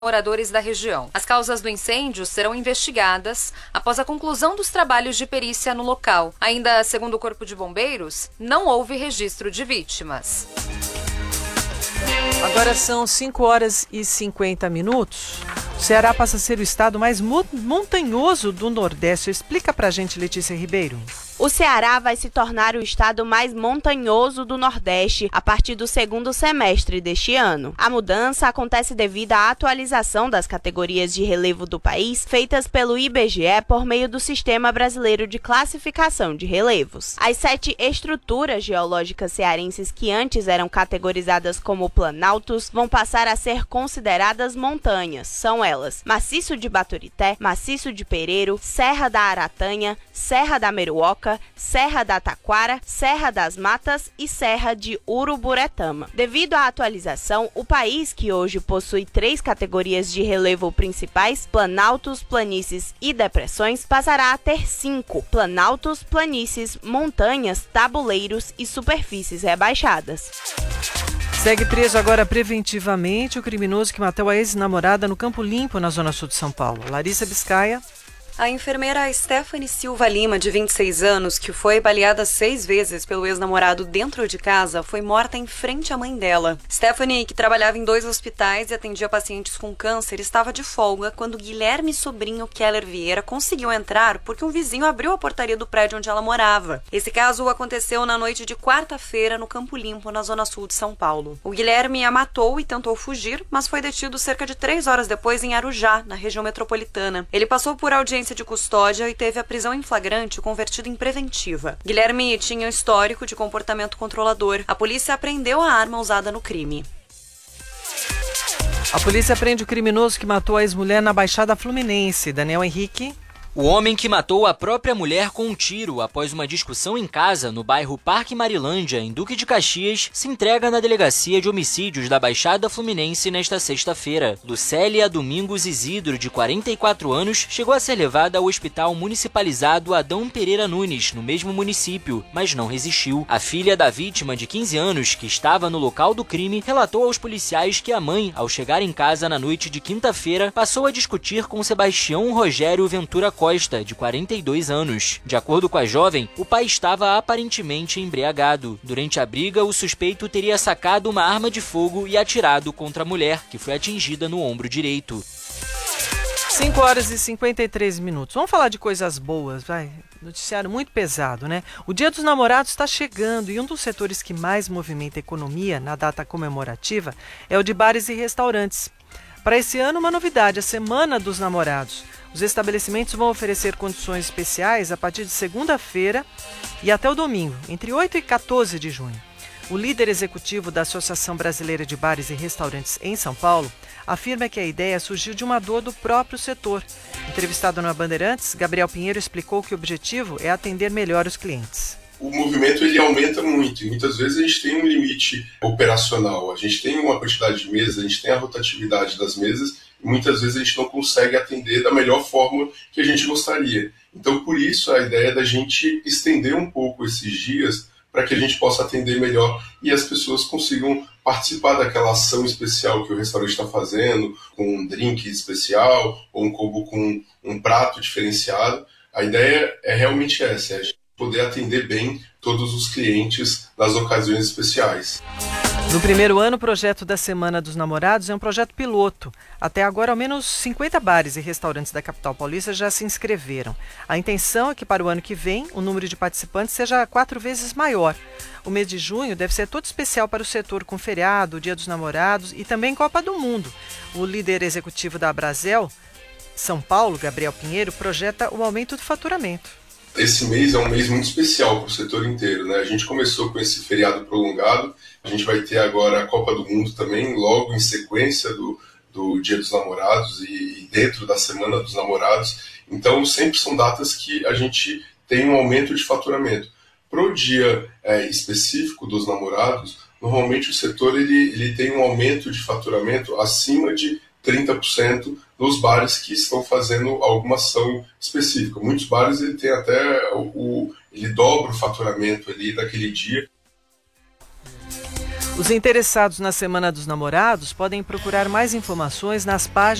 moradores da região. As causas do incêndio serão investigadas após a conclusão dos trabalhos de perícia no local. Ainda segundo o Corpo de Bombeiros, não houve registro de vítimas. Agora são 5h50. O Ceará passa a ser o estado mais montanhoso do Nordeste. Explica pra gente, Letícia Ribeiro. O Ceará vai se tornar o estado mais montanhoso do Nordeste a partir do segundo semestre deste ano. A mudança acontece devido à atualização das categorias de relevo do país feitas pelo IBGE por meio do Sistema Brasileiro de Classificação de Relevos. As 7 estruturas geológicas cearenses que antes eram categorizadas como planaltos vão passar a ser consideradas montanhas. São elas: Maciço de Baturité, Maciço de Pereiro, Serra da Aratanha, Serra da Meruoca, Serra da Taquara, Serra das Matas e Serra de Uruburetama. Devido à atualização, o país, que hoje possui 3 categorias de relevo principais, planaltos, planícies e depressões, passará a ter 5: planaltos, planícies, montanhas, tabuleiros e superfícies rebaixadas. Segue preso agora preventivamente o criminoso que matou a ex-namorada no Campo Limpo, na zona sul de São Paulo. Larissa Biscaia. A enfermeira Stephanie Silva Lima, de 26 anos, que foi baleada 6 vezes pelo ex-namorado dentro de casa, foi morta em frente à mãe dela. Stephanie, que trabalhava em 2 hospitais e atendia pacientes com câncer, estava de folga quando Guilherme Sobrinho Keller Vieira conseguiu entrar porque um vizinho abriu a portaria do prédio onde ela morava. Esse caso aconteceu na noite de quarta-feira no Campo Limpo, na zona sul de São Paulo. O Guilherme a matou e tentou fugir, mas foi detido cerca de 3 horas depois em Arujá, na região metropolitana. Ele passou por audiência de custódia e teve a prisão em flagrante convertida em preventiva. Guilherme tinha um histórico de comportamento controlador. A polícia apreendeu a arma usada no crime. A polícia prende o criminoso que matou a ex-mulher na Baixada Fluminense. Daniel Henrique. O homem que matou a própria mulher com um tiro após uma discussão em casa no bairro Parque Marilândia, em Duque de Caxias, se entrega na Delegacia de Homicídios da Baixada Fluminense nesta sexta-feira. Lucélia Domingos Isidro, de 44 anos, chegou a ser levada ao Hospital Municipalizado Adão Pereira Nunes, no mesmo município, mas não resistiu. A filha da vítima, de 15 anos, que estava no local do crime, relatou aos policiais que a mãe, ao chegar em casa na noite de quinta-feira, passou a discutir com Sebastião Rogério Ventura Costa, de 42 anos. De acordo com a jovem, o pai estava aparentemente embriagado. Durante a briga, o suspeito teria sacado uma arma de fogo e atirado contra a mulher, que foi atingida no ombro direito. 5h53. Vamos falar de coisas boas, vai. Noticiário muito pesado, né? O Dia dos Namorados está chegando e um dos setores que mais movimenta a economia na data comemorativa é o de bares e restaurantes. Para esse ano, uma novidade, a Semana dos Namorados. Os estabelecimentos vão oferecer condições especiais a partir de segunda-feira e até o domingo, entre 8 e 14 de junho. O líder executivo da Associação Brasileira de Bares e Restaurantes em São Paulo afirma que a ideia surgiu de uma dor do próprio setor. Entrevistado na Bandeirantes, Gabriel Pinheiro explicou que o objetivo é atender melhor os clientes. O movimento ele aumenta muito e muitas vezes a gente tem um limite operacional, a gente tem uma quantidade de mesas, a gente tem a rotatividade das mesas e muitas vezes a gente não consegue atender da melhor forma que a gente gostaria. Então, por isso, a ideia é da gente estender um pouco esses dias para que a gente possa atender melhor e as pessoas consigam participar daquela ação especial que o restaurante está fazendo, com um drink especial ou um combo com um prato diferenciado. A ideia é realmente essa, é a gente poder atender bem todos os clientes nas ocasiões especiais. No primeiro ano, o projeto da Semana dos Namorados é um projeto piloto. Até agora, ao menos 50 bares e restaurantes da capital paulista já se inscreveram. A intenção é que para o ano que vem, o número de participantes seja 4 vezes maior. O mês de junho deve ser todo especial para o setor, com feriado, Dia dos Namorados e também Copa do Mundo. O líder executivo da Abrazel, São Paulo, Gabriel Pinheiro, projeta o aumento do faturamento. Esse mês é um mês muito especial para o setor inteiro, né? A gente começou com esse feriado prolongado, a gente vai ter agora a Copa do Mundo também, logo em sequência do Dia dos Namorados e dentro da Semana dos Namorados. Então, sempre são datas que a gente tem um aumento de faturamento. Para o dia específico dos namorados, normalmente o setor ele tem um aumento de faturamento acima de 30% nos bares que estão fazendo alguma ação específica. Muitos bares ele tem até ele dobra o faturamento ali daquele dia. Os interessados na Semana dos Namorados podem procurar mais informações nas páginas